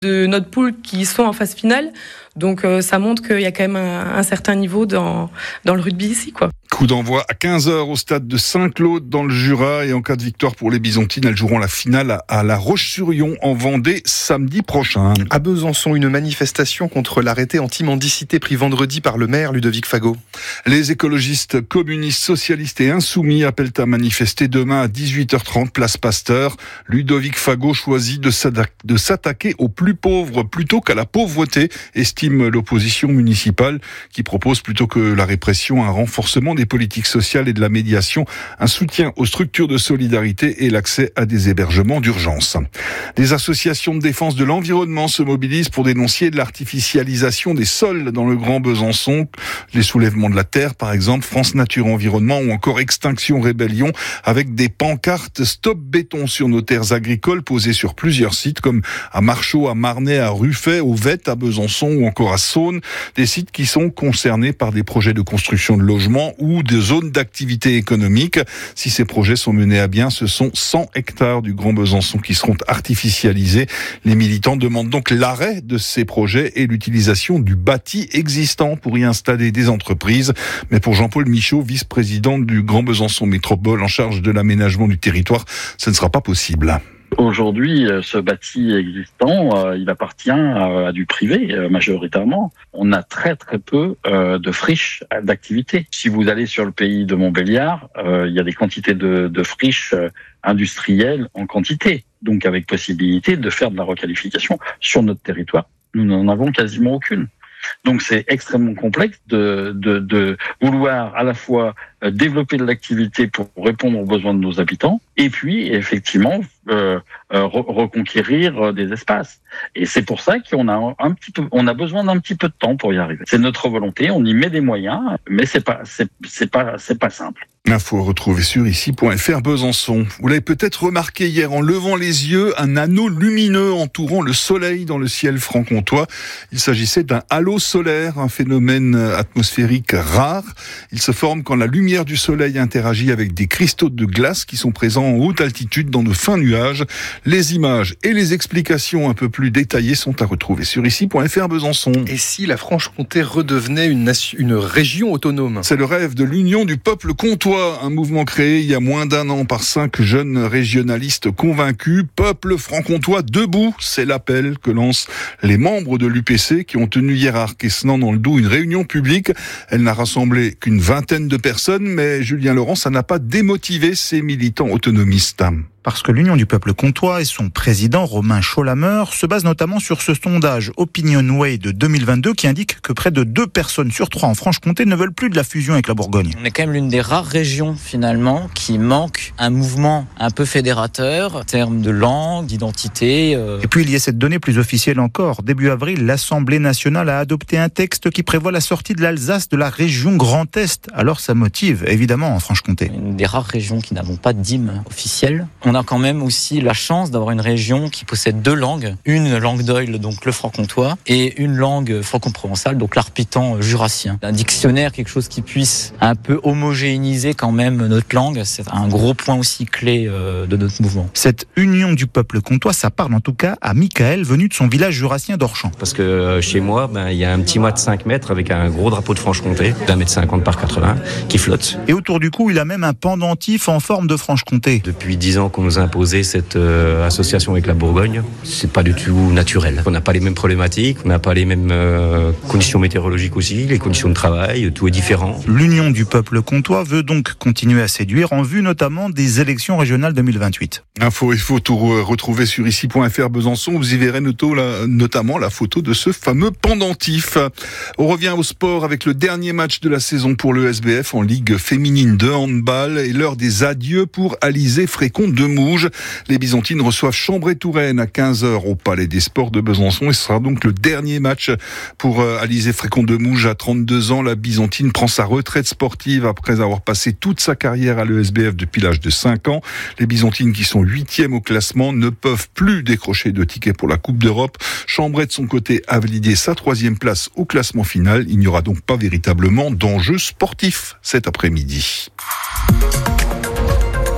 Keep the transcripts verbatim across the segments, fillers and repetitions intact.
de notre poule qui sont en phase finale. Donc euh, ça montre qu'il y a quand même un, un certain niveau dans, dans le rugby ici, quoi. Coup d'envoi à quinze heures au stade de Saint-Claude dans le Jura, et en cas de victoire pour les Bisontines, elles joueront la finale à La Roche-sur-Yon en Vendée samedi prochain. À Besançon, une manifestation contre l'arrêté anti-mendicité pris vendredi par le maire Ludovic Fagot. Les écologistes, communistes, socialistes et insoumis appellent à manifester demain à dix-huit heures trente place Pasteur. Ludovic Fagot choisit de s'attaquer aux plus pauvres plutôt qu'à la pauvreté, estime l'opposition municipale, qui propose plutôt que la répression un renforcement des politiques sociales et de la médiation, un soutien aux structures de solidarité et l'accès à des hébergements d'urgence. Des associations de défense de l'environnement se mobilisent pour dénoncer l'artificialisation des sols dans le Grand Besançon, les soulèvements de la terre par exemple, France Nature Environnement ou encore Extinction Rébellion, avec des pancartes Stop béton sur nos terres agricoles posées sur plusieurs sites comme à Marchaux, à Marnay, à Ruffey, au Vette, à Besançon ou encore à Saône, des sites qui sont concernés par des projets de construction de logements ou de zones d'activité économique. Si ces projets sont menés à bien, ce sont cent hectares du Grand Besançon qui seront artificialisés. Les militants demandent donc l'arrêt de ces projets et l'utilisation du bâti existant pour y installer des entreprises. Mais pour Jean-Paul Michaud, vice-président du Grand Besançon Métropole en charge de l'aménagement du territoire, ce ne sera pas possible. Aujourd'hui, ce bâti existant, il appartient à du privé majoritairement. On a très très peu de friches d'activité. Si vous allez sur le pays de Montbéliard, il y a des quantités de, de friches industrielles en quantité, donc avec possibilité de faire de la requalification sur notre territoire. Nous n'en avons quasiment aucune. Donc c'est extrêmement complexe de, de, de vouloir à la fois développer de l'activité pour répondre aux besoins de nos habitants et puis effectivement euh, euh, reconquérir des espaces. Et c'est pour ça qu'on a un petit peu, on a besoin d'un petit peu de temps pour y arriver. C'est notre volonté, on y met des moyens, mais c'est pas, c'est, c'est pas, c'est pas simple. Info retrouvée sur ici point f r Besançon. Vous l'avez peut-être remarqué hier en levant les yeux, un anneau lumineux entourant le soleil dans le ciel franc-comtois. Il s'agissait d'un halo solaire, un phénomène atmosphérique rare. Il se forme quand la lumière du soleil interagit avec des cristaux de glace qui sont présents en haute altitude dans de fins nuages. Les images et les explications un peu plus détaillées sont à retrouver sur ici point f r Besançon. Et si la Franche-Comté redevenait une, nation, une région autonome ? C'est le rêve de l'Union du peuple comtois. Un mouvement créé il y a moins d'un an par cinq jeunes régionalistes convaincus. Peuple franc-comtois debout, c'est l'appel que lancent les membres de l'U P C qui ont tenu hier à Arquesnan dans le Doubs une réunion publique. Elle n'a rassemblé qu'une vingtaine de personnes, mais Julien Laurent, ça n'a pas démotivé ces militants autonomistes. Parce que l'Union du peuple comtois et son président Romain Cholamer se basent notamment sur ce sondage Opinionway de deux mille vingt-deux qui indique que près de deux personnes sur trois en Franche-Comté ne veulent plus de la fusion avec la Bourgogne. On est quand même l'une des rares régions finalement qui manque un mouvement un peu fédérateur en termes de langue, d'identité. Euh... Et puis il y a cette donnée plus officielle encore. Début avril, l'Assemblée nationale a adopté un texte qui prévoit la sortie de l'Alsace de la région Grand Est. Alors ça motive évidemment en Franche-Comté. Une des rares régions qui n'avons pas d'hymne officiel. On a quand même aussi la chance d'avoir une région qui possède deux langues. Une langue d'oïl, donc le franc-comtois, et une langue franco-provençale, donc l'arpitan jurassien. Un dictionnaire, quelque chose qui puisse un peu homogénéiser quand même notre langue, c'est un gros point aussi clé euh, de notre mouvement. Cette union du peuple comtois, ça parle en tout cas à Michael, venu de son village jurassien d'Orchamps. Parce que euh, chez moi, ben, y a un petit mât de cinq mètres avec un gros drapeau de Franche-Comté, d'un mètre cinquante par quatre-vingts, qui flotte. Et autour du cou, il a même un pendentif en forme de Franche-Comté. Depuis dix ans qu'on nous impose cette euh, association avec la Bourgogne, c'est pas du tout naturel. On n'a pas les mêmes problématiques, on n'a pas les mêmes euh, conditions météorologiques aussi, les conditions de travail, tout est différent. L'Union du peuple comtois veut donc continuer à séduire en vue notamment des élections régionales deux mille vingt-huit. Info et photo retrouvées sur ici point f r Besançon. Vous y verrez notamment la photo de ce fameux pendentif. On revient au sport avec le dernier match de la saison pour l'E S B F en Ligue féminine de handball et l'heure des adieux pour Alizé Frécon-Demouge. Les Bisontines reçoivent Chambray-Touraine à quinze heures au Palais des Sports de Besançon et ce sera donc le dernier match pour Alizé Frécon-Demouge. À trente-deux ans, la Bisontine prend sa retraite sportive après avoir passé toute sa carrière à l'E S B F depuis l'âge de cinq ans. Les Bisontines qui sont huitièmes au classement ne peuvent plus décrocher de tickets pour la Coupe d'Europe. Chambray de son côté a validé sa troisième place au classement final. Il n'y aura donc pas véritablement d'enjeu sportif cet après-midi.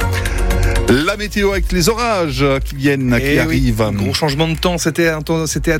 La météo avec les orages qui viennent, qui Et arrivent. Oui, gros changement de temps, c'était, c'était